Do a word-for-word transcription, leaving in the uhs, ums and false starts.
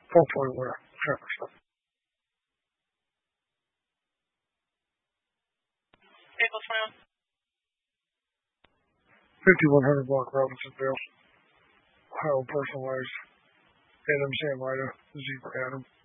hopefully with a traffic stop. Vehicle twenty-one. fifty-one hundred block Robinsonville. Ohio personalized. And I'm saying right, a zebra Adam.